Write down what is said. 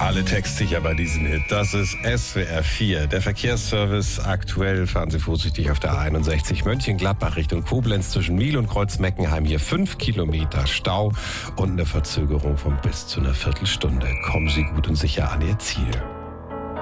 Alle textsicher bei diesem Hit. Das ist SWR 4. Der Verkehrsservice. Aktuell fahren Sie vorsichtig auf der A61 Mönchengladbach Richtung Koblenz zwischen Miel und Kreuz-Meckenheim. Hier 5 Kilometer Stau und eine Verzögerung von bis zu einer Viertelstunde. Kommen Sie gut und sicher an Ihr Ziel.